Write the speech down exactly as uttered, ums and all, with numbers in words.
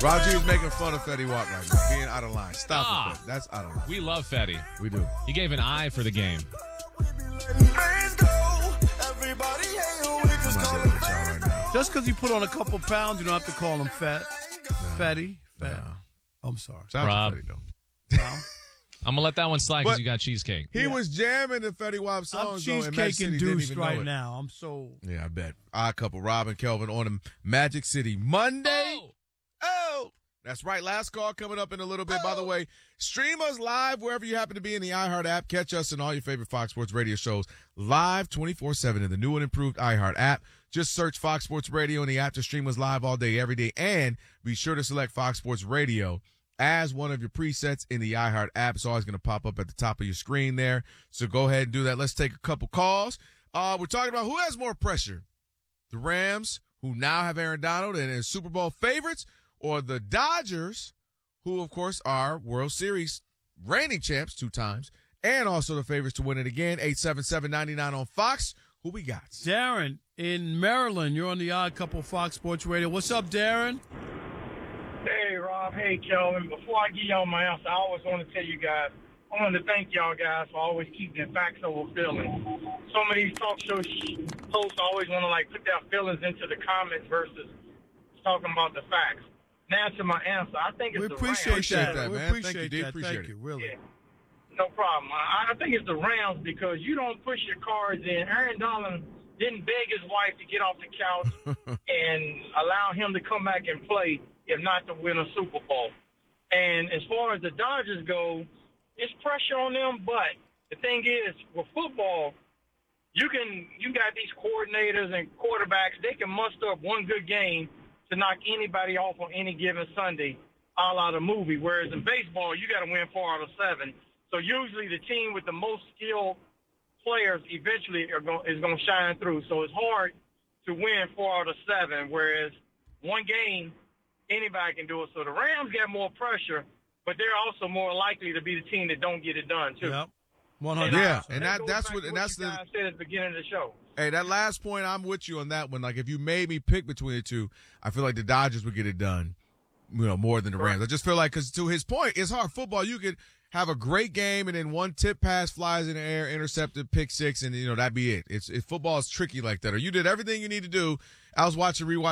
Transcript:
Roger's making fun of Fetty Wap right now, being out of line. Stop Ah, it, Fetty. That's out of line. We love Fetty. We do. He gave an eye for the game. I'm not dealing with y'all right now. Just because he put on a couple pounds, you don't have to call him fat. No. Fatty. Fat. No. I'm sorry. Shout out Rob. to Fetty, though. No. I'm going to let that one slide because But you got cheesecake. He Yeah. was jamming the Fetty Wap I'm songs, though, and Magic cheesecake City didn't induced even know right it. now. I'm so. Yeah, I bet. Odd couple, Rob and Kelvin on the Magic City Monday. Oh! Oh, that's right. Last call coming up in a little bit. By the way, stream us live wherever you happen to be in the iHeart app. Catch us in all your favorite Fox Sports Radio shows live twenty-four seven in the new and improved iHeart app. Just search Fox Sports Radio in the app to stream us live all day, every day. And be sure to select Fox Sports Radio as one of your presets in the iHeart app. It's always going to pop up at the top of your screen there. So go ahead and do that. Let's take a couple calls. Uh, we're talking about who has more pressure. The Rams, who now have Aaron Donald and is Super Bowl favorites, or the Dodgers, who, of course, are World Series reigning champs two times, and also the favorites to win it again. eight seven seven, nine nine on Fox. Who we got? Darren in Maryland. You're on the Odd Couple Fox Sports Radio. What's up, Darren? Hey, Rob. Hey, Kelvin. Before I give y'all my answer, I always want to tell you guys, I want to thank y'all guys for always keeping the facts over feelings. Some of these talk show sh- hosts always want to, like, put their feelings into the comments versus talking about the facts. Now to my answer, I think it's We the appreciate Rams. that. that, we man. Thank appreciate you, D. that. Appreciate Thank it. you. Really. Yeah. No problem. I, I think it's the Rams because you don't push your cards in. Aaron Donald didn't beg his wife to get off the couch and allow him to come back and play, if not to win a Super Bowl. And as far as the Dodgers go, it's pressure on them, but the thing is, with football, you can you got these coordinators and quarterbacks, they can muster up one good game to knock anybody off on any given Sunday, a la the movie. Whereas in baseball, you got to win four out of seven. So usually the team with the most skilled players eventually are going is going to shine through. So it's hard to win four out of seven, whereas one game, anybody can do it. So the Rams got more pressure, but they're also more likely to be the team that don't get it done, too. Yep. one And, hundred uh, Yeah, and that that goes that's back what to and that's you the guys said at the beginning of the show. hey, that last point, I'm with you on that one. Like, if you made me pick between the two, I feel like the Dodgers would get it done, you know, more than the Rams. I just feel like, because to his point, it's hard. Football, you could have a great game and then one tip pass flies in the air, intercepted, pick six, and, you know, that'd be it. It's, it football is tricky like that. Or you did everything you need to do. I was watching, rewatch